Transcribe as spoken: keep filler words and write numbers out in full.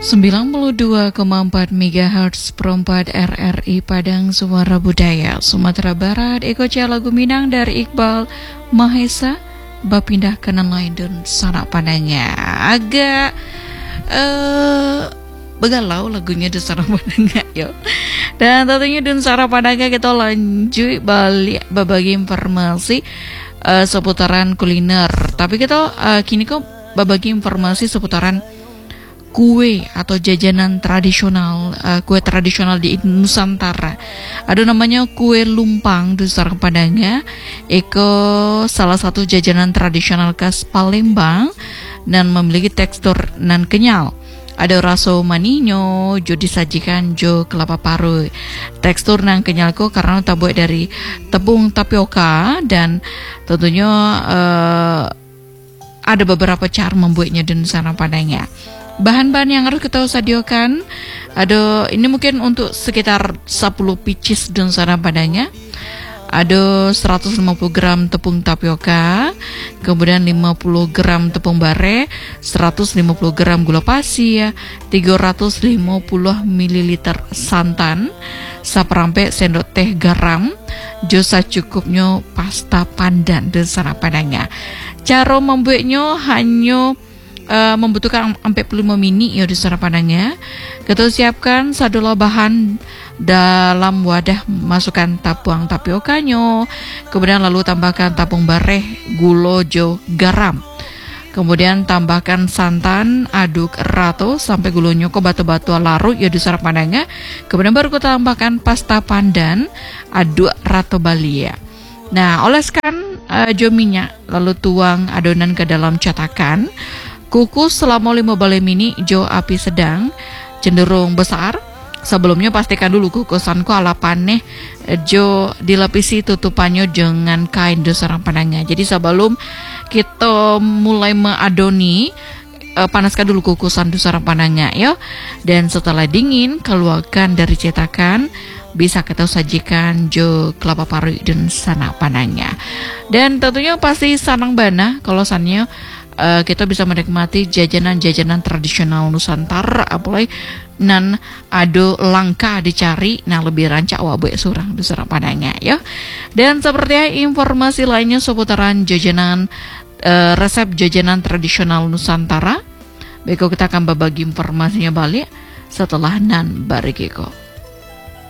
sembilan puluh dua koma empat megahertz perempat R R I Padang Suara Budaya Sumatera Barat. Eko lagu Minang dari Iqbal Mahesa Bapindah Kanan Lain dan Sanak Padangnya. Agak uh, begalau lagunya di Sanak Padangnya yo. Dan tentunya di Sanak Padangnya kita lanjut balik berbagi informasi uh, seputaran kuliner. Tapi kita uh, kini kok berbagi informasi seputaran kue atau jajanan tradisional, uh, kue tradisional di Nusantara. Ada namanya kue lumpang di Sarang Padangnya. Eko salah satu jajanan tradisional khas Palembang dan memiliki tekstur nan kenyal. Ada rasa maninyo, jo disajikan jo kelapa parut. Tekstur nan kenyal ko karena terbuat dari tepung tapioka dan tentunya uh, ada beberapa cara membuatnya di Sarang Padangnya. Bahan-bahan yang harus kita sediakan ada ini mungkin untuk sekitar sepuluh pieces dan sarang padanya. Ada seratus lima puluh gram tepung tapioka, kemudian lima puluh gram tepung bare, seratus lima puluh gram gula pasir, tiga ratus lima puluh mililiter santan, seperempat sendok teh garam, josa cukupnya pasta pandan dan sarang padanya. Cara membuatnya hanya Uh, membutuhkan empat puluh lima mini ya di Sarang Padangnya. Kita siapkan sadola bahan dalam wadah, masukkan tapung tapiokanya, kemudian lalu tambahkan tapung bareh, gula, jo, garam. Kemudian tambahkan santan, aduk rata sampai gulanya kok batu-batu larut ya di Sarang Padangnya. Kemudian baru kita tambahkan pasta pandan, aduk rata bali ya. Nah, oleskan uh, jo minyak, lalu tuang adonan ke dalam cetakan. Kukus selama lima balai mini jo api sedang cenderung besar. Sebelumnya pastikan dulu kukusanku ala paneh jo dilapisi tutupannya dengan kain di Sarang Padangnya. Jadi sebelum kita mulai mengadoni, eh, panaskan dulu kukusan di Sarang Padangnya ya. Dan setelah dingin keluarkan dari cetakan, bisa kita sajikan jo kelapa parut dan Sanak Padangnya. Dan tentunya pasti sanang bana kalau sannya Uh, kita bisa menikmati jajanan-jajanan tradisional Nusantara, apalagi nan ado langka dicari, nah lebih rancak wabuk surang di Sarang Padangnya ya. Dan seperti informasi lainnya seputaran jajanan uh, resep jajanan tradisional Nusantara, baik kita akan berbagi informasinya balik setelah nan barikiko.